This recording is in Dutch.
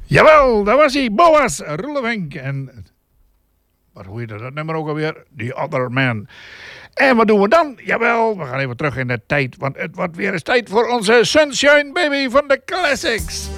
Jawel, dat was hij, Boas Roelevink. En wat hoe heet dat nummer ook alweer? The Other Man. En wat doen we dan? Jawel, we gaan even terug in de tijd. Want het wordt weer eens tijd voor onze Sunshine Baby van de Classics.